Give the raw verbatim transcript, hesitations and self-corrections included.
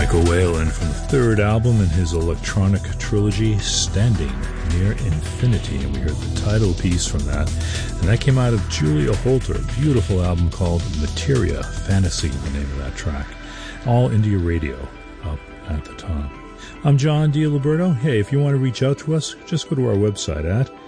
Michael Whalen from the third album in his electronic trilogy, Standing Near Infinity, and we heard the title piece from that, and that came out of Julia Holter, a beautiful album called Materia Fantasy, the name of that track. All India Radio up at the top. I'm John DiLiberto. Hey, if you want to reach out to us, just go to our website at